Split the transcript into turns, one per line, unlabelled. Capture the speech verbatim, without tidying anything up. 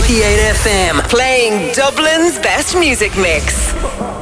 eighty-eight F M, playing Dublin's best music mix.